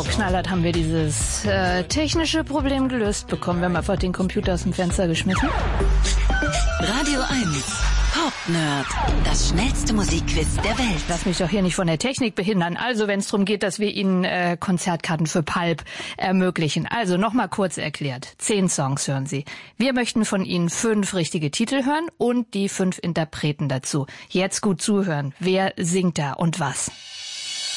knallhart haben wir dieses technische Problem gelöst bekommen. Wir haben einfach den Computer aus dem Fenster geschmissen. Radio 1 Pop Nerd, das schnellste Musikquiz der Welt. Lass mich doch hier nicht von der Technik behindern. Also, wenn es darum geht, dass wir Ihnen Konzertkarten für Pulp ermöglichen. Also, nochmal kurz erklärt. 10 Songs hören Sie. Wir möchten von Ihnen 5 richtige Titel hören und die 5 Interpreten dazu. Jetzt gut zuhören. Wer singt da und was?